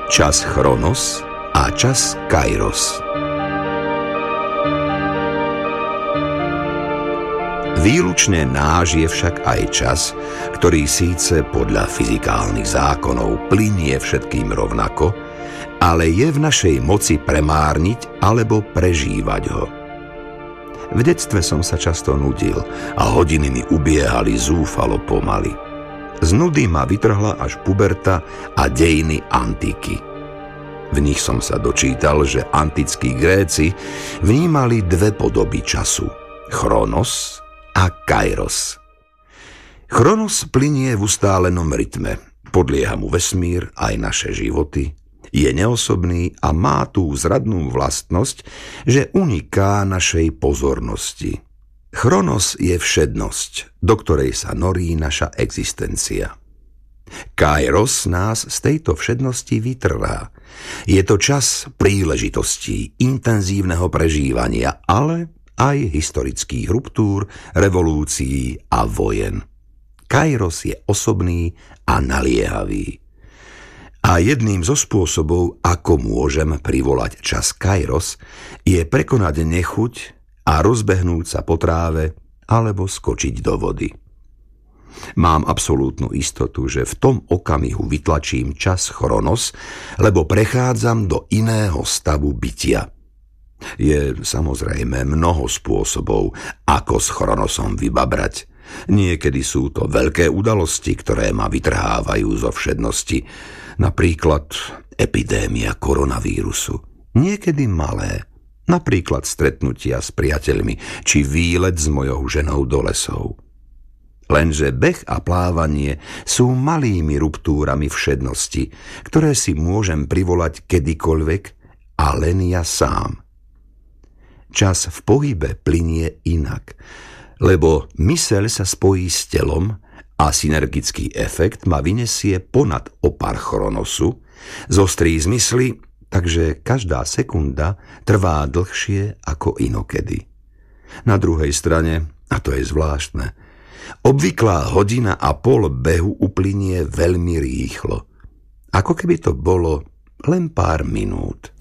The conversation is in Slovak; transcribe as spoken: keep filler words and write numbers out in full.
Čas Chronos a čas Kairos. Výlučne náš je však aj čas, ktorý síce podľa fyzikálnych zákonov plynie všetkým rovnako, ale je v našej moci premárniť alebo prežívať ho. V detstve som sa často nudil a hodiny mi ubiehali zúfalo pomaly. Z nudy ma vytrhla až puberta a dejiny antiky. V nich som sa dočítal, že antickí Gréci vnímali dve podoby času: Chronos a Kairos. Chronos plynie v ustálenom rytme, podlieha mu vesmír aj naše životy, je neosobný a má tú zradnú vlastnosť, že uniká našej pozornosti. Chronos je všednosť, do ktorej sa norí naša existencia. Kairos nás z tejto všednosti vytrvá. Je to čas príležitostí, intenzívneho prežívania, ale aj historických ruptúr, revolúcií a vojen. Kairos je osobný a naliehavý. A jedným zo spôsobov, ako môžem privolať čas Kairos, je prekonať nechuť a rozbehnúť sa po tráve alebo skočiť do vody. Mám absolútnu istotu, že v tom okamihu vytlačím čas Chronos, lebo prechádzam do iného stavu bytia. Je samozrejme mnoho spôsobov, ako s Chronosom vybabrať. Niekedy sú to veľké udalosti, ktoré ma vytrhávajú zo všednosti, napríklad epidémia koronavírusu. Niekedy malé, napríklad stretnutia s priateľmi či výlet s mojou ženou do lesov. Lenže beh a plávanie sú malými ruptúrami všednosti, ktoré si môžem privolať kedykoľvek a len ja sám. Čas v pohybe plynie inak, lebo myseľ sa spojí s telom a synergický efekt ma vyniesie ponad opar Chronosu, zostrí zmysly, takže každá sekunda trvá dlhšie ako inokedy. Na druhej strane, a to je zvláštne, obvyklá hodina a pol behu uplynie veľmi rýchlo, ako keby to bolo len pár minút.